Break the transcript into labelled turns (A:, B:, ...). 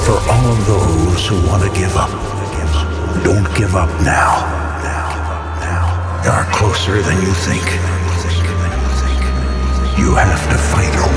A: For all of those who want to give up, don't give up now. You're closer than you think. You have to fight